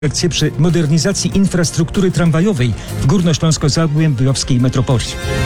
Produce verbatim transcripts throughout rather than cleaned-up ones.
akcję przy modernizacji infrastruktury tramwajowej w górnośląsko-zagłębiowskiej metropolii.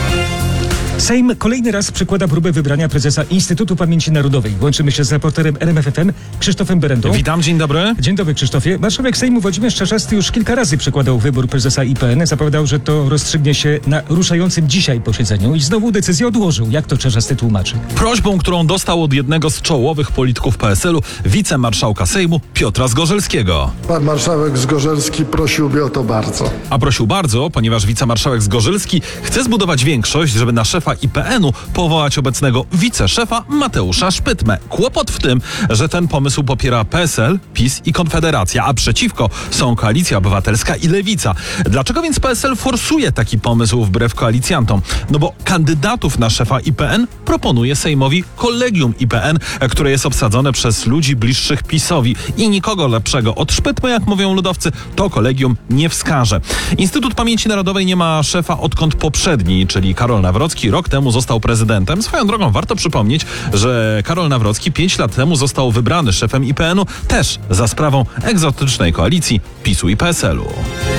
Sejm kolejny raz przykłada próbę wybrania prezesa Instytutu Pamięci Narodowej. Łączymy się z reporterem R M F F M Krzysztofem Berendą. Witam, dzień dobry. Dzień dobry, Krzysztofie. Marszałek Sejmu Włodzimierz Czarzasty już kilka razy przykładał wybór prezesa I P N. Zapowiadał, że to rozstrzygnie się na ruszającym dzisiaj posiedzeniu i znowu decyzję odłożył. Jak to Czarzasty tłumaczy? Prośbą, którą dostał od jednego z czołowych polityków P S L u, wicemarszałka Sejmu Piotra Zgorzelskiego. Pan marszałek Zgorzelski prosiłby o to bardzo. A prosił bardzo, ponieważ wicemarszałek Zgorzelski chce zbudować większość, żeby na szefa I P N u powołać obecnego wiceszefa Mateusza Szpytmę. Kłopot w tym, że ten pomysł popiera P S L, PiS i Konfederacja, a przeciwko są Koalicja Obywatelska i Lewica. Dlaczego więc P S L forsuje taki pomysł wbrew koalicjantom? No bo kandydatów na szefa I P N proponuje Sejmowi Kolegium I P N, które jest obsadzone przez ludzi bliższych PiS-owi i nikogo lepszego od Szpytmy, jak mówią ludowcy, to kolegium nie wskaże. Instytut Pamięci Narodowej nie ma szefa odkąd poprzedni, czyli Karol Nawrocki, rok temu został prezydentem. Swoją drogą warto przypomnieć, że Karol Nawrocki pięć lat temu został wybrany szefem I P N u też za sprawą egzotycznej koalicji PiS-u i P S L u.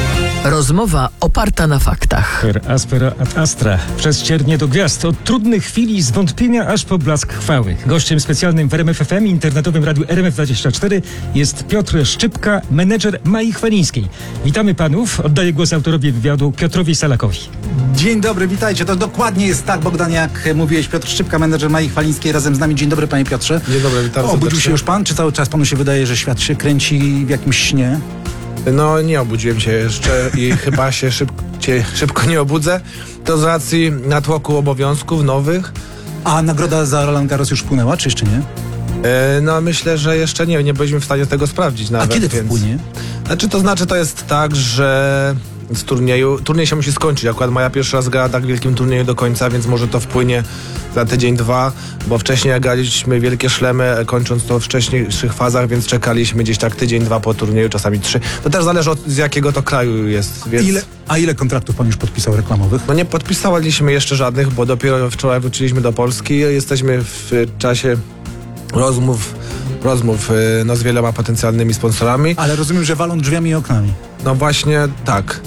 Rozmowa oparta na faktach. Per aspera ad astra. Przez ciernie do gwiazd. Od trudnych chwil i zwątpienia aż po blask chwały. Gościem specjalnym w R M F F M, internetowym radiu R M F dwadzieścia cztery jest Piotr Szczypka, menedżer Mai Chwalińskiej. Witamy panów. Oddaję głos autorowi wywiadu Piotrowi Salakowi. Dzień dobry, witajcie. To dokładnie jest tak, Bogdan, jak mówiłeś. Piotr Szczypka, menedżer Mai Chwalińskiej, razem z nami. Dzień dobry, panie Piotrze. Dzień dobry, witam Obudził serdecznie. się już pan, czy cały czas panu się wydaje, że świat się kręci w jakimś śnie? No nie obudziłem się jeszcze i chyba się szybko, szybko nie obudzę. To z racji natłoku obowiązków nowych. A nagroda za Roland Garros już wpłynęła, czy jeszcze nie? E, no myślę, że jeszcze nie, nie byliśmy w stanie tego sprawdzić nawet. A kiedy więc... wpłynie? Znaczy to znaczy to jest tak, że z turnieju, turniej się musi skończyć. Akurat moja pierwsza raz grała tak w wielkim turnieju do końca, więc może to wpłynie za tydzień, dwa, bo wcześniej jak graliśmy wielkie szlemy, kończąc to w wcześniejszych fazach, więc czekaliśmy gdzieś tak tydzień, dwa po turnieju, czasami trzy. To też zależy od z jakiego to kraju jest, więc... Ile, a ile kontraktów pan już podpisał reklamowych? No nie podpisaliśmy jeszcze żadnych, bo dopiero wczoraj wróciliśmy do Polski. Jesteśmy w czasie rozmów, rozmów no, z wieloma potencjalnymi sponsorami. Ale rozumiem, że walą drzwiami i oknami. No właśnie tak.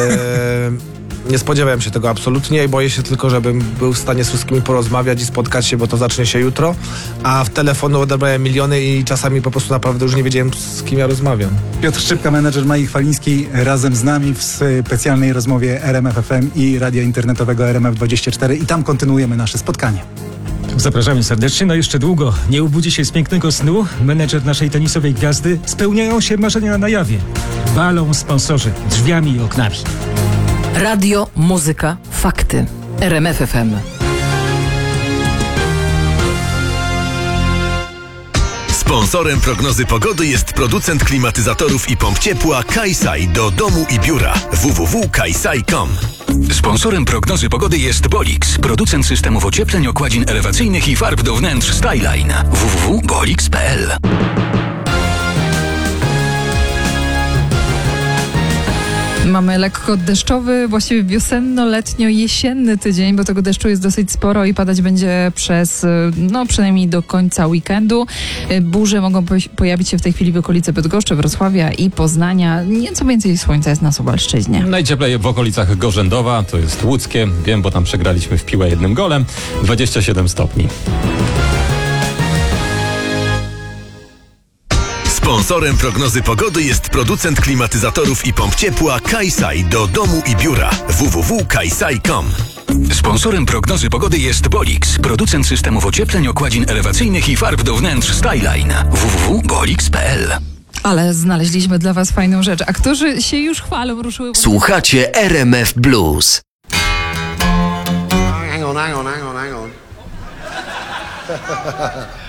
E, nie spodziewałem się tego absolutnie i boję się tylko, żebym był w stanie z wszystkimi porozmawiać i spotkać się, bo to zacznie się jutro. A w telefonu odebrałem miliony i czasami po prostu naprawdę już nie wiedziałem, z kim ja rozmawiam. Piotr Szczypka, menedżer Mai Chwalińskiej, razem z nami w specjalnej rozmowie R M F F M i radia internetowego R M F dwadzieścia cztery i tam kontynuujemy nasze spotkanie. Zapraszamy serdecznie. No jeszcze długo nie ubudzi się z pięknego snu. Menedżer naszej tenisowej gwiazdy. Spełniają się marzenia na jawie. Balą sponsorzy drzwiami i oknami. Radio, muzyka, fakty. R M F F M. Sponsorem prognozy pogody jest producent klimatyzatorów i pomp ciepła Kaisai do domu i biura w w w kropka kaisai kropka com. Sponsorem prognozy pogody jest Bolix, producent systemów ociepleń, okładzin elewacyjnych i farb do wnętrz Styline. w w w kropka bolix kropka p l. Mamy lekko deszczowy, właściwie wiosenno-letnio-jesienny tydzień, bo tego deszczu jest dosyć sporo i padać będzie przez, no przynajmniej do końca weekendu. Burze mogą po- pojawić się w tej chwili w okolicy Bydgoszczy, Wrocławia i Poznania. Nieco więcej słońca jest na Suwalszczyźnie. Najcieplej w okolicach Gorzędowa, to jest łódzkie, wiem, bo tam przegraliśmy w piłę jednym golem, dwadzieścia siedem stopni. Sponsorem prognozy pogody jest producent klimatyzatorów i pomp ciepła Kaisai do domu i biura w w w kropka kaisai kropka com. Sponsorem prognozy pogody jest Bolix, producent systemów ociepleń, okładzin elewacyjnych i farb do wnętrz Styline. w w w kropka bolix kropka p l. Ale znaleźliśmy dla was fajną rzecz. A którzy się już chwalą, ruszyły... Słuchacie R M F Blues. Hang on, hang on, hang on, hang on.